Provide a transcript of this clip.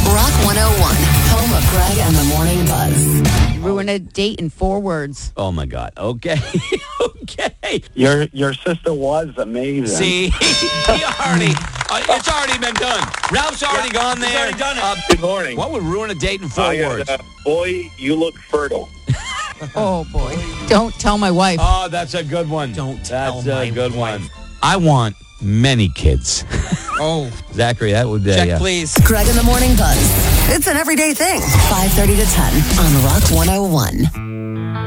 Rock 101, home of Greg and the Morning Buzz. Ruin a date in 4 words. Oh, my God. Okay. Okay. Your sister was amazing. See, he already, it's already been done. Ralph's already gone there. already done it. Good morning. What would ruin a date in 4 words? Boy, you look fertile. Oh, boy. Don't tell my wife. Oh, that's a good one. Don't tell That's a my good wife. one. I want many kids. Oh, Zachary, that would be... check, please. Greg and the Morning Buzz. It's an everyday thing. 5:30 to 10 on Rock 101.